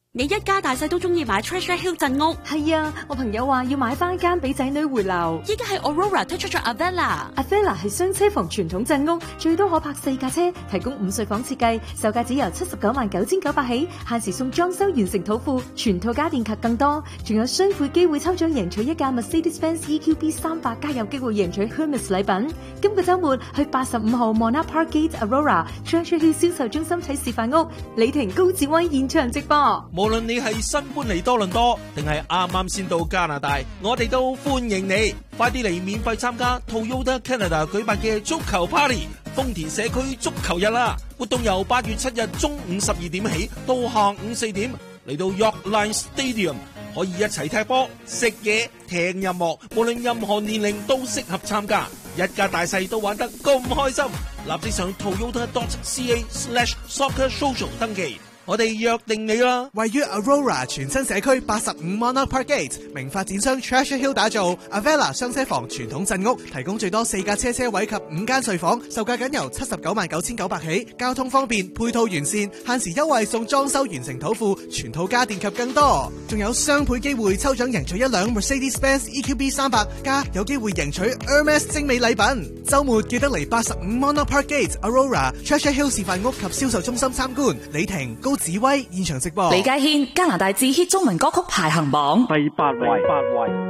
你一家大細都中意買 Treasure Hill 鎮屋。 係啊，我朋友話要買翻間俾仔女回流。 依家係 Aurora 推出咗 Avella。Avella 係雙車房傳統鎮屋，最多可泊4架車，提供5睡房設計，售價只由799900起，限時送裝修完成土庫，全套家電及更多，仲有雙倍機會抽獎贏取一架 Mercedes-Benz EQB 300，加有機會贏取 Hermes 禮品。今個週末去85號 Monarch Park Gate Aurora Treasure Hill 銷售中心睇示範屋，李婷高志威現場直播。 無論你係新搬嚟多倫多，定係啱啱先到加拿大，我哋都歡迎你，快啲嚟免費參加 Toyota Canada 舉辦嘅足球 Party， 豐田社區足球日啦！活動由8月7日中午12點起到下午4點，嚟到 York Line Stadium， 可以一齊踢波、食嘢、聽音樂，無論任何年齡都適合參加，一家大細都玩得咁開心，立即上 toyota.ca/soccersocial 登記。我哋約定你啦！ 位於 Aurora 全新社區85 Monarch Park Gate， 名發展商 Treasure Hill 打造 Avella 雙車房傳統鎮屋，提供最多4架車位及5間睡房，售價僅由799900起，交通方便，配套完善，限時優惠送裝修完成土庫，全套家電及更多，仲有雙倍機會抽獎贏取一輛 Mercedes-Benz EQB 300，加有機會贏取 Hermes 精美禮品。週末記得嚟85 Monarch Park Gate Aurora Treasure Hill 示範屋及銷售中心參觀。李婷高紫威現場直播。 李家軒加拿大至 hit 中文歌曲排行榜第8位。